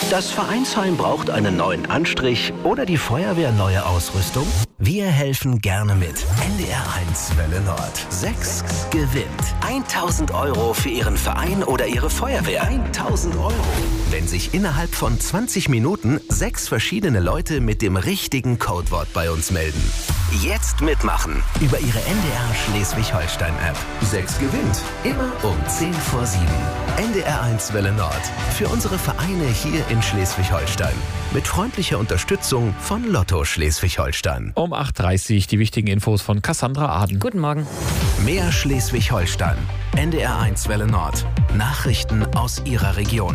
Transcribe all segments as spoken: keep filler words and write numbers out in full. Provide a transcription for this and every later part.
Das Vereinsheim braucht einen neuen Anstrich oder die Feuerwehr neue Ausrüstung? Wir helfen gerne mit. N D R eins Welle Nord. sechs gewinnt. tausend Euro für Ihren Verein oder Ihre Feuerwehr. tausend Euro. Wenn sich innerhalb von zwanzig Minuten sechs verschiedene Leute mit dem richtigen Codewort bei uns melden. Jetzt mitmachen. Über Ihre N D R Schleswig-Holstein-App. sechs gewinnt. Immer um zehn vor sieben. N D R eins Welle Nord. Für unsere Vereine hier in Schleswig-Holstein. Mit freundlicher Unterstützung von Lotto Schleswig-Holstein. Um acht Uhr dreißig die wichtigen Infos von Cassandra Aden. Guten Morgen. Mehr Schleswig-Holstein. N D R eins Welle Nord. Nachrichten aus Ihrer Region.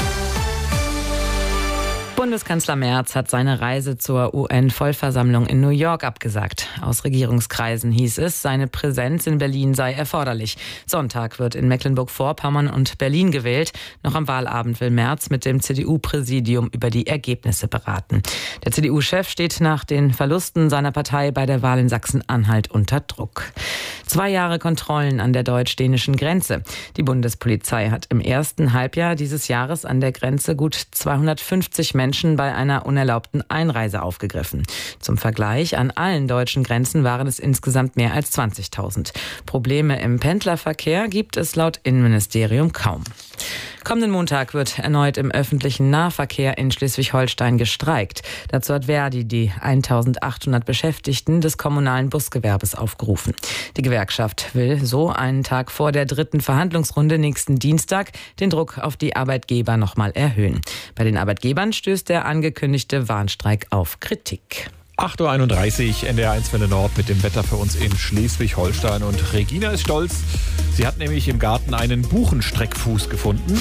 Bundeskanzler Merz hat seine Reise zur U N-Vollversammlung in New York abgesagt. Aus Regierungskreisen hieß es, seine Präsenz in Berlin sei erforderlich. Sonntag wird in Mecklenburg-Vorpommern und Berlin gewählt. Noch am Wahlabend will Merz mit dem C D U-Präsidium über die Ergebnisse beraten. Der C D U-Chef steht nach den Verlusten seiner Partei bei der Wahl in Sachsen-Anhalt unter Druck. Zwei Jahre Kontrollen an der deutsch-dänischen Grenze. Die Bundespolizei hat im ersten Halbjahr dieses Jahres an der Grenze gut zweihundertfünfzig Menschen bei einer unerlaubten Einreise aufgegriffen. Zum Vergleich, an allen deutschen Grenzen waren es insgesamt mehr als zwanzigtausend. Probleme im Pendlerverkehr gibt es laut Innenministerium kaum. Kommenden Montag wird erneut im öffentlichen Nahverkehr in Schleswig-Holstein gestreikt. Dazu hat Verdi die eintausendachthundert Beschäftigten des kommunalen Busgewerbes aufgerufen. Die Gewerkschaft will so einen Tag vor der dritten Verhandlungsrunde nächsten Dienstag den Druck auf die Arbeitgeber nochmal erhöhen. Bei den Arbeitgebern stößt der angekündigte Warnstreik auf Kritik. acht Uhr einunddreißig, N D R eins Welle Nord mit dem Wetter für uns in Schleswig-Holstein. Und Regina ist stolz. Sie hat nämlich im Garten einen Buchenstreckfuß gefunden.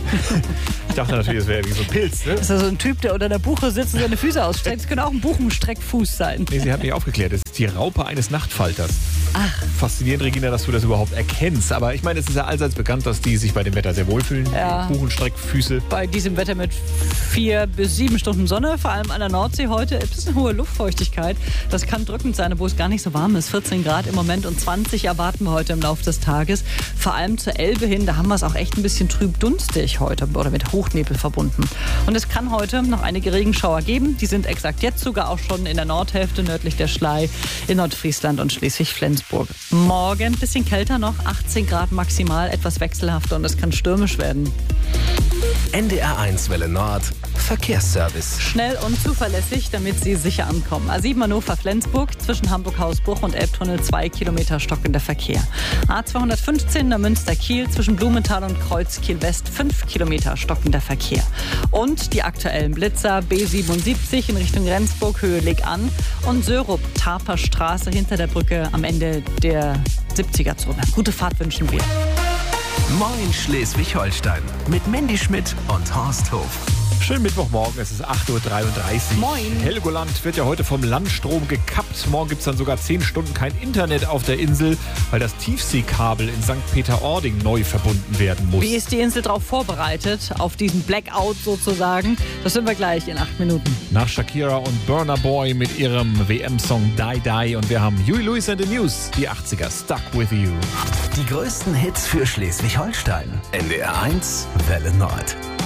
Ich dachte natürlich, das wäre wie so ein Pilz. Ne? Das ist ja so ein Typ, der unter der Buche sitzt und seine Füße ausstreckt. Das könnte auch ein Buchenstreckfuß sein. Nee, sie hat mich aufgeklärt. Das ist die Raupe eines Nachtfalters. Ach. Faszinierend, Regina, dass du das überhaupt erkennst. Aber ich meine, es ist ja allseits bekannt, dass die sich bei dem Wetter sehr wohlfühlen. Ja. Buchenstreckfüße. Bei diesem Wetter mit vier bis sieben Stunden Sonne, vor allem an der Nordsee heute, ist eine hohe Luftfeuchtigkeit. Das kann drückend sein, obwohl es gar nicht so warm ist. vierzehn Grad im Moment und zwanzig erwarten wir heute im Laufe des Tages. Vor allem zur Elbe hin, da haben wir es auch echt ein bisschen trüb dunstig heute oder mit Hochnebel verbunden. Und es kann heute noch einige Regenschauer geben. Die sind exakt jetzt sogar auch schon in der Nordhälfte nördlich der Schlei in Nordfriesland und Schleswig-Flensburg. Morgen ein bisschen kälter noch, achtzehn Grad maximal, etwas wechselhafter und es kann stürmisch werden. N D R eins Welle Nord. Verkehrsservice. Schnell und zuverlässig, damit Sie sicher ankommen. A sieben Hannover-Flensburg, zwischen Hamburg-Hausbruch und Elbtunnel zwei Kilometer stockender Verkehr. A zweihundertfünfzehn der Münster-Kiel, zwischen Blumenthal und Kreuz-Kiel-West fünf Kilometer stockender Verkehr. Und die aktuellen Blitzer B siebenundsiebzig in Richtung Rendsburg, Höhe Leg an und Sörup, Tarper Straße hinter der Brücke am Ende der siebziger-Zone. Gute Fahrt wünschen wir. Moin Schleswig-Holstein. Mit Mandy Schmidt und Horst Hof. Schönen Mittwochmorgen, es ist acht Uhr dreiunddreißig. Moin. Helgoland wird ja heute vom Landstrom gekappt. Morgen gibt es dann sogar zehn Stunden kein Internet auf der Insel, weil das Tiefseekabel in Sankt Peter-Ording neu verbunden werden muss. Wie ist die Insel darauf vorbereitet, auf diesen Blackout sozusagen? Das sind wir gleich in acht Minuten. Nach Shakira und Burna Boy mit ihrem W M-Song Die Die und wir haben Huey Lewis and the News, die achtziger, Stuck With You. Die größten Hits für Schleswig-Holstein. N D R eins Welle Nord.